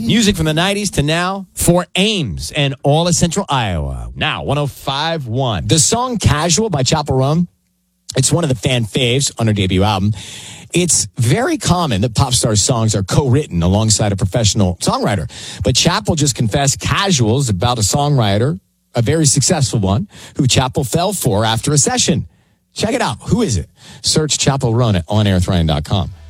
Music from the 90s to now for Ames and all of Central Iowa. Now, 105.1. The song Casual by Chappell Roan, it's one of the fan faves on her debut album. It's very common that pop star songs are co-written alongside a professional songwriter. But Chappell just confessed Casual is about a songwriter, a very successful one, who Chappell fell for after a session. Check it out. Who is it? Search Chappell Roan at onairithryan.com.